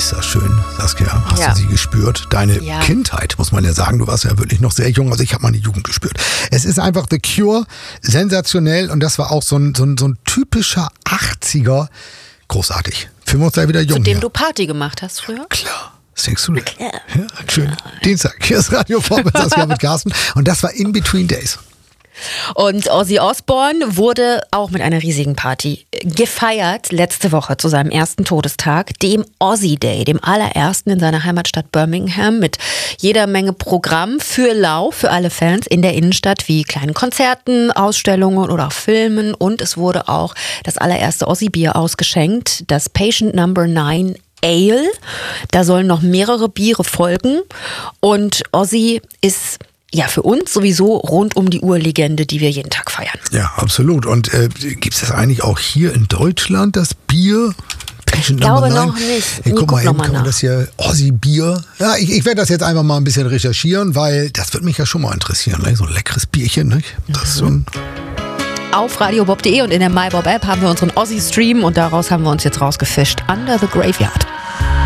ist das schön, Saskia. Hast du sie gespürt? Deine Kindheit, muss man ja sagen. Du warst ja wirklich noch sehr jung. Also ich habe meine Jugend gespürt. Es ist einfach The Cure, sensationell. Und das war auch so ein typischer 80er. Großartig. Fühlen wir uns da wieder jung. Zu dem du Party gemacht hast früher? Klar. Was denkst du denn? Ja, schön. Dienstag. Hier ist Radio Vormittag, Saskia mit Carsten. Und das war In Between Days. Und Ozzy Osbourne wurde auch mit einer riesigen Party gefeiert letzte Woche zu seinem ersten Todestag, dem Ozzy Day, dem allerersten in seiner Heimatstadt Birmingham, mit jeder Menge Programm für alle Fans in der Innenstadt, wie kleinen Konzerten, Ausstellungen oder auch Filmen. Und es wurde auch das allererste Ozzy-Bier ausgeschenkt, das Patient Number 9 Ale. Da sollen noch mehrere Biere folgen. Und Ozzy ist für uns sowieso rund um die Uhr Legende, die wir jeden Tag feiern. Ja, absolut. Und gibt es das eigentlich auch hier in Deutschland, das Bier? Ich glaube noch nicht. Hey, guck mal, kann man das hier, Ozzy-Bier. Ja, ich werde das jetzt einfach mal ein bisschen recherchieren, weil das würde mich ja schon mal interessieren. Ne? So ein leckeres Bierchen, ne? Das ist so ein... Auf radiobob.de und in der MyBob-App haben wir unseren Ozzy-Stream und daraus haben wir uns jetzt rausgefischt. Under the Graveyard.